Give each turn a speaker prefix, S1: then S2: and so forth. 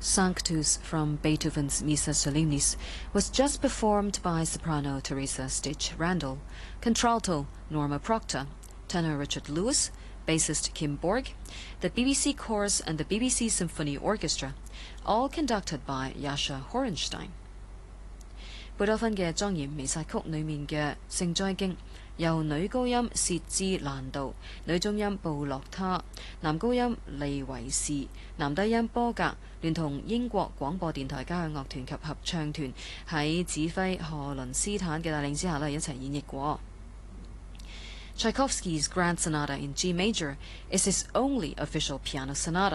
S1: Sanctus from Beethoven's Missa Solemnis was just performed by soprano Teresa Stitch Randall, contralto Norma Proctor, tenor Richard Lewis, bassist Kim Borg, the BBC Chorus and the BBC Symphony Orchestra, all conducted by Jascha Horenstein. 貝多芬嘅莊嚴彌撒曲裏面嘅聖哉經，由女高音薛之蘭道、女中音布洛他、男高音利維士、男低音波格，聯同英國廣播電台交響樂團及合唱團喺指揮荷倫斯坦嘅帶領之下一齊演繹過。Tchaikovsky's Grand Sonata in G major is his only official piano sonata.